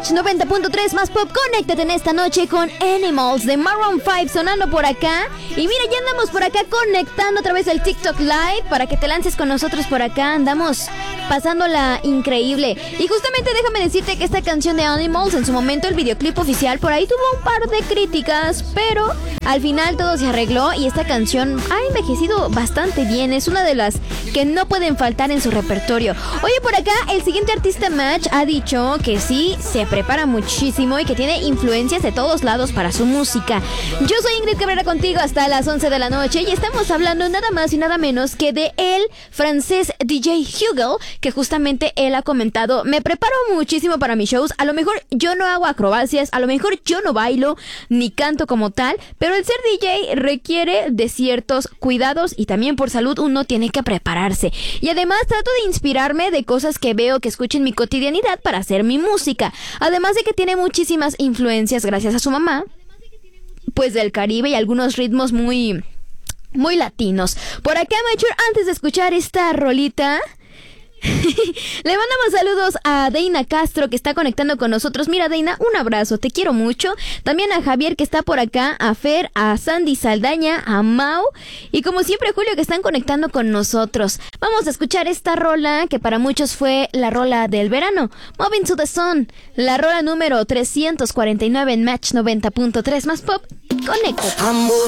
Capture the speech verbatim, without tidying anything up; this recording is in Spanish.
Match noventa punto tres más pop. Conéctate en esta noche con Animals de Maroon cinco sonando por acá. Y mira, ya andamos por acá conectando a través del TikTok Live para que te lances con nosotros por acá. Andamos pasándola increíble. Y justamente déjame decirte que esta canción de Animals, en su momento el videoclip oficial por ahí tuvo un par de críticas, pero al final todo se arregló y esta canción ha envejecido bastante bien. Es una de las que no pueden faltar en su repertorio. Oye, por acá el siguiente artista Match ha dicho que sí, se prepara muchísimo y que tiene influencias de todos lados para su música. Yo soy Ingrid Cabrera contigo hasta las once de la noche y estamos hablando nada más y nada menos que de el francés D J Hugo, que justamente él ha comentado: me preparo muchísimo para mis shows, a lo mejor yo no hago acrobacias, a lo mejor yo no bailo ni canto como tal, pero el ser D J requiere de ciertos cuidados y también por salud uno tiene que prepararse. Y además trato de inspirarme de cosas que veo, que escucho en mi cotidianidad para hacer mi música. Además de que tiene muchísimas influencias gracias a su mamá, pues del Caribe y algunos ritmos muy, muy latinos. Por acá, Mature, antes de escuchar esta rolita, le mandamos saludos a Deina Castro, que está conectando con nosotros. Mira, Deina, un abrazo, te quiero mucho. También a Javier, que está por acá, a Fer, a Sandy Saldaña, a Mau y como siempre Julio, que están conectando con nosotros. Vamos a escuchar esta rola que para muchos fue la rola del verano, Moving to the Sun, la rola número trescientos cuarenta y nueve en Match noventa punto tres más pop. Conéctate.